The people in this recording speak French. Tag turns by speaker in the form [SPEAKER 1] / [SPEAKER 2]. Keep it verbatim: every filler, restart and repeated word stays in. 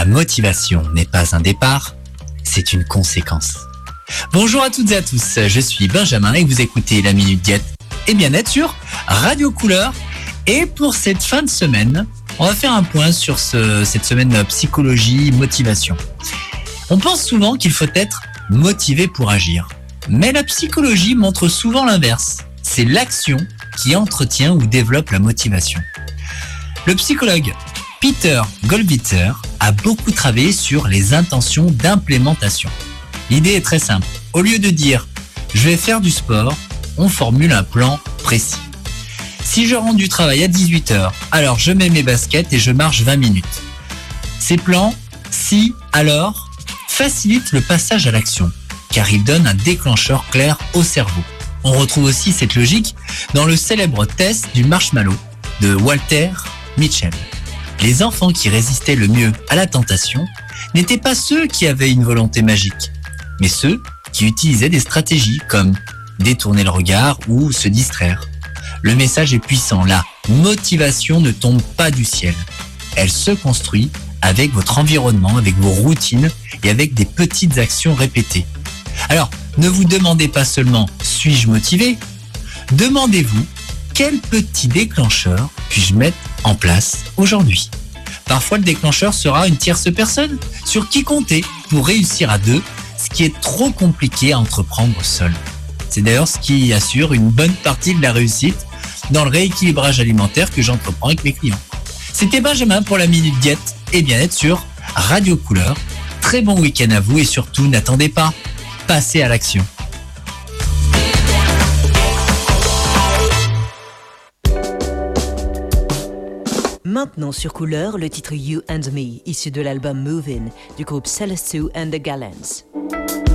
[SPEAKER 1] La motivation n'est pas un départ, c'est une conséquence. Bonjour à toutes et à tous, je suis Benjamin et vous écoutez la Minute Diète et Bien-être sur Radio Couleur. Et pour cette fin de semaine, on va faire un point sur ce, cette semaine psychologie, motivation. On pense souvent qu'il faut être motivé pour agir, mais la psychologie montre souvent l'inverse. C'est l'action qui entretient ou développe la motivation. Le psychologue Peter Goldwitzer a beaucoup travaillé sur les intentions d'implémentation. L'idée est très simple. Au lieu de dire « je vais faire du sport », on formule un plan précis. Si je rentre du travail à dix-huit heures, alors je mets mes baskets et je marche vingt minutes. Ces plans, si, alors, facilitent le passage à l'action, car ils donnent un déclencheur clair au cerveau. On retrouve aussi cette logique dans le célèbre test du marshmallow de Walter Mitchell. Les enfants qui résistaient le mieux à la tentation n'étaient pas ceux qui avaient une volonté magique, mais ceux qui utilisaient des stratégies comme détourner le regard ou se distraire. Le message est puissant, la motivation ne tombe pas du ciel. Elle se construit avec votre environnement, avec vos routines et avec des petites actions répétées. Alors, ne vous demandez pas seulement « suis-je motivé ?», demandez-vous « quel petit déclencheur puis-je mettre en place aujourd'hui ?» Parfois, le déclencheur sera une tierce personne sur qui compter pour réussir à deux, ce qui est trop compliqué à entreprendre seul. C'est d'ailleurs ce qui assure une bonne partie de la réussite dans le rééquilibrage alimentaire que j'entreprends avec mes clients. C'était Benjamin pour la Minute Diète et Bien-être sur Radio Couleur. Très bon week-end à vous et surtout, n'attendez pas, passez à l'action.
[SPEAKER 2] Maintenant sur Couleur, le titre You and Me, issu de l'album Movin' du groupe Celeste and the Gallants.